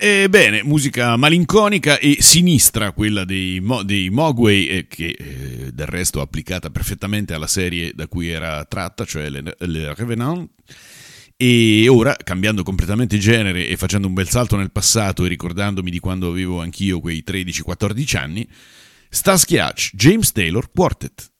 Bene, musica malinconica e sinistra, quella dei Mogwai, che del resto applicata perfettamente alla serie da cui era tratta, cioè Le Revenant. E ora, cambiando completamente genere e facendo un bel salto nel passato e ricordandomi di quando avevo anch'io quei 13-14 anni, Starsky Hutch, James Taylor Quartet.